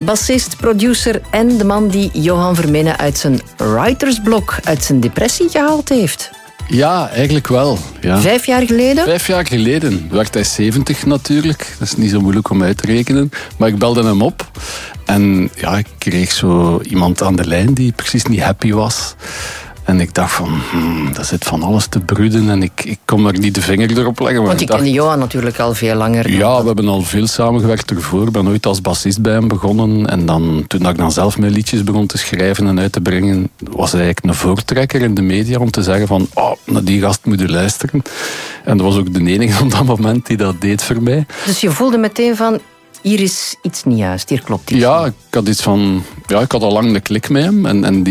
bassist, producer en de man die Johan Vermenen uit zijn writersblok, uit zijn depressie gehaald heeft. Ja, eigenlijk wel. Ja. 5 jaar geleden? 5 jaar geleden werd hij 70 natuurlijk. Dat is niet zo moeilijk om uit te rekenen. Maar ik belde hem op. En ja, ik kreeg zo iemand aan de lijn die precies niet happy was. En ik dacht van, dat zit van alles te broeden en ik kon er niet de vinger erop leggen. Want je kende Johan natuurlijk al veel langer. Ja, we hebben al veel samengewerkt ervoor. Ik ben ooit als bassist bij hem begonnen. En dan, toen ik dan zelf mijn liedjes begon te schrijven en uit te brengen, was hij eigenlijk een voortrekker in de media om te zeggen van, naar die gast moet je luisteren. En dat was ook de enige op dat moment die dat deed voor mij. Dus je voelde meteen van, hier is iets niet juist, hier klopt iets. Ja, ik had iets van, ik had al lang een klik met hem. En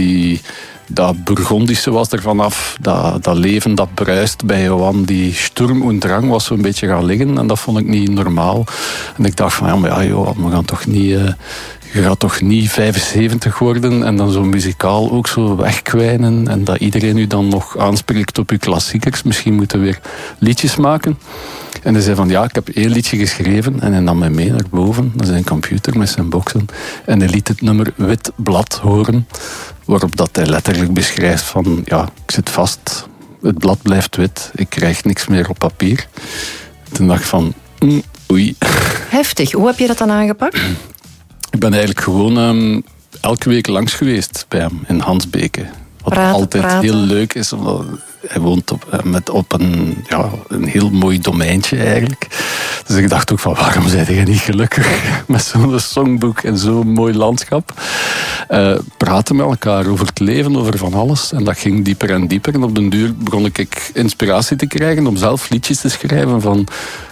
dat Burgondische was er vanaf, dat leven dat bruist bij Johan, die Sturm und Drang was zo'n beetje gaan liggen en dat vond ik niet normaal. En ik dacht van, Johan, we gaan toch niet, je gaat toch niet 75 worden en dan zo muzikaal ook zo wegkwijnen en dat iedereen u dan nog aanspreekt op uw klassiekers. Misschien moeten we weer liedjes maken. En hij zei van, ik heb 1 liedje geschreven en hij nam mij mee naar boven, naar zijn computer met zijn boxen en hij liet het nummer Wit Blad horen. Waarop dat hij letterlijk beschrijft van, ik zit vast, het blad blijft wit, ik krijg niks meer op papier. Toen dacht ik van, oei. Heftig, hoe heb je dat dan aangepakt? Ik ben eigenlijk gewoon elke week langs geweest bij hem in Hansbeke. Wat altijd heel leuk is, omdat hij woont op een heel mooi domeintje eigenlijk. Dus ik dacht ook van, waarom ben je niet gelukkig met zo'n songboek en zo'n mooi landschap? Praten met elkaar over het leven, over van alles. En dat ging dieper en dieper. En op den duur begon ik inspiratie te krijgen om zelf liedjes te schrijven van,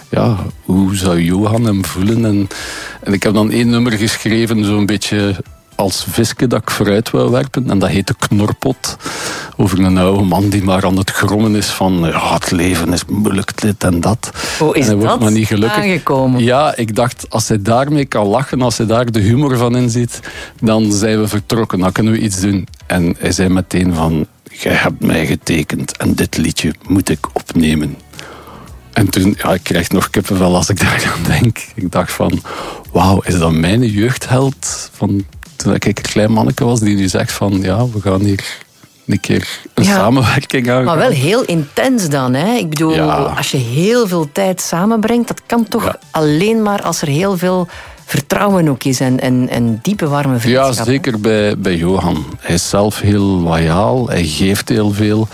hoe zou Johan hem voelen? En ik heb dan 1 nummer geschreven, zo'n beetje als visje dat ik vooruit wou werpen. En dat heette Knorpot. Over een oude man die maar aan het grommen is van, het leven is moeilijk, dit en dat. Hoe is en hij wordt maar niet gelukkig aangekomen? Ja, ik dacht, als hij daarmee kan lachen, als hij daar de humor van inziet, dan zijn we vertrokken, dan kunnen we iets doen. En hij zei meteen van, jij hebt mij getekend en dit liedje moet ik opnemen. En toen, ik krijg nog kippenvel als ik daar aan denk. Ik dacht van, wauw, is dat mijn jeugdheld van toen ik een klein manneke was, die nu zegt van, we gaan hier een keer een samenwerking aan. Maar wel heel intens dan, hè? Ik bedoel, als je heel veel tijd samenbrengt, dat kan toch alleen maar als er heel veel vertrouwen ook is en diepe, warme vriendschap. Ja, zeker bij Johan. Hij is zelf heel loyaal, hij geeft heel veel,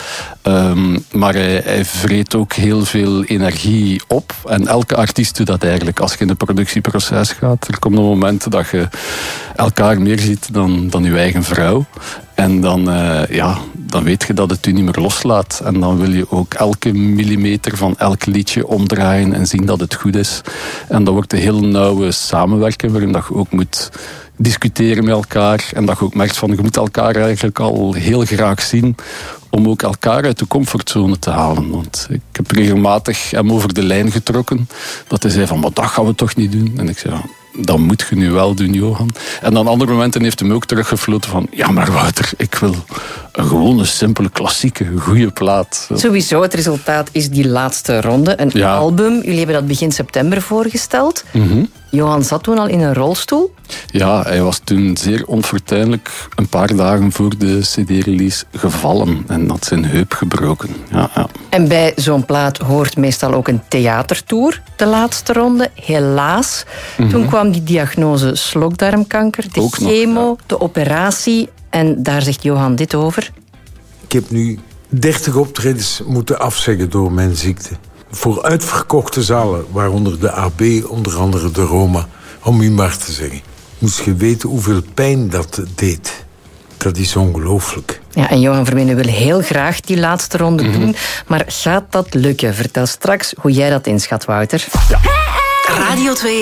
maar hij vreet ook heel veel energie op. En elke artiest doet dat eigenlijk. Als je in het productieproces gaat, er komt een moment dat je elkaar meer ziet dan je eigen vrouw. En dan weet je dat het u niet meer loslaat. En dan wil je ook elke millimeter van elk liedje omdraaien en zien dat het goed is. En dat wordt een heel nauwe samenwerking, waarin dat je ook moet discussiëren met elkaar. En dat je ook merkt van, je moet elkaar eigenlijk al heel graag zien om ook elkaar uit de comfortzone te halen. Want ik heb regelmatig hem over de lijn getrokken. Dat hij zei van, maar dat gaan we toch niet doen? En ik zei, dat moet je nu wel doen, Johan. En aan andere momenten heeft hij me ook teruggefloten van, maar Wouter, ik wil een gewone, simpele, klassieke, goede plaat. Sowieso, het resultaat is die laatste ronde. Een album, jullie hebben dat begin september voorgesteld. Mm-hmm. Johan zat toen al in een rolstoel. Ja, hij was toen zeer onfortuinlijk een paar dagen voor de CD-release gevallen en had zijn heup gebroken. Ja. En bij zo'n plaat hoort meestal ook een theatertour, de laatste ronde. Helaas. Toen kwam die diagnose slokdarmkanker, de chemo, de operatie. En daar zegt Johan dit over. Ik heb nu 30 optredens moeten afzeggen door mijn ziekte. Voor uitverkochte zalen, waaronder de AB, onder andere de Roma, om u maar te zeggen. Moest je weten hoeveel pijn dat deed. Dat is ongelooflijk. Ja, en Johan Vermenen wil heel graag die laatste ronde doen. Maar gaat dat lukken? Vertel straks hoe jij dat inschat, Wouter. Radio 2